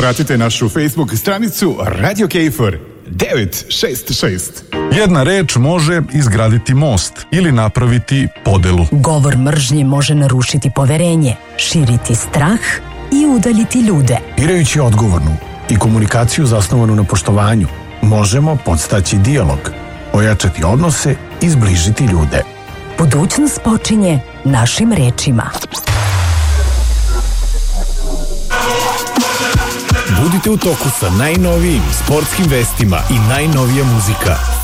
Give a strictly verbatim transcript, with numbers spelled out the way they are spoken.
Pratite našu Facebook stranicu Radio Kejfor devet šest šest. Jedna reč može izgraditi most ili napraviti podelu. Govor mržnje može narušiti poverenje, širiti strah i udaljiti ljude. Birajući odgovornu i komunikaciju zasnovanu na poštovanju, možemo podstaći dijalog, ojačati odnose i zbližiti ljude. Budućnost počinje našim rečima. Budite u toku sa najnovijim sportskim vestima i najnovija muzika.